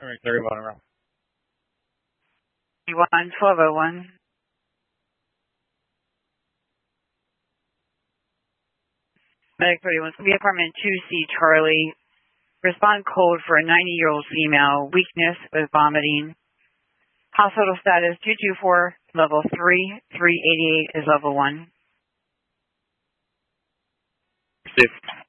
All right, 31 in a row. 1201. Medic 31, be apartment 2C, Charlie. Respond code for a 90-year-old female, weakness with vomiting. Hospital status 224, level 3, 388 is level 1. Received.